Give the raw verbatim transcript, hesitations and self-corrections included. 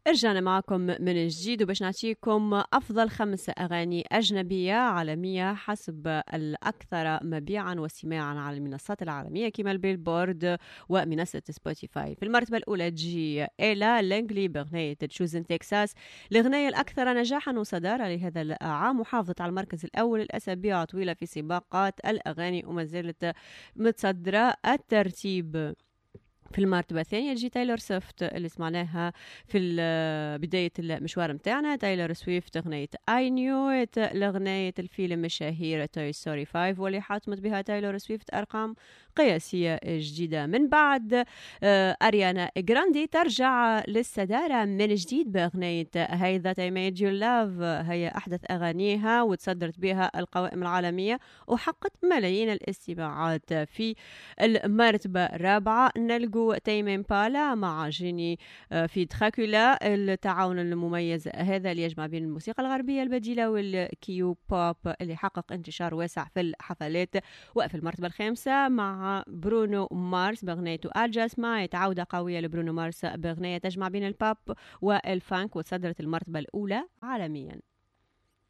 رجعنا معكم من جديد وباش نعطيكم أفضل خمس أغاني أجنبية عالمية حسب الأكثر مبيعا واستماعا على المنصات العالمية كما البيلبورد ومنصة سبوتيفاي. في المرتبة الأولى تجي إيلا لينغلي بأغنية تشوزن تكساس، الأغنية الأكثر نجاحا وصدارة لهذا العام، وحافظت على المركز الأول الأسابيع طويلة في سباقات الأغاني وما زالت متصدرة الترتيب. في المرتبة الثانية تجي تايلور سويفت اللي سمعناها في بداية المشوار متاعنا. تايلور سويفت أغنية I knew it لأغنية الفيلم الشهير توي ستوري خمسة واللي حطمت بها تايلور سويفت أرقام قياسية جديدة. من بعد آه أريانا جراندي ترجع للصدارة من جديد بأغنية هاي ذات I made you love، هي أحدث أغانيها وتصدرت بها القوائم العالمية وحققت ملايين الاستماعات. في المرتبة الرابعة نلقو تيم إمبالا مع جيني في دراكولا، التعاون المميز هذا اللي يجمع بين الموسيقى الغربية البديلة والكيو بوب اللي حقق انتشار واسع في الحفلات. وفي المرتبة الخامسة مع برونو مارس بأغنيته أجاسما، عودة قوية لبرونو مارس بأغنية تجمع بين البوب والفانك وتصدرت المرتبة الأولى عالميا.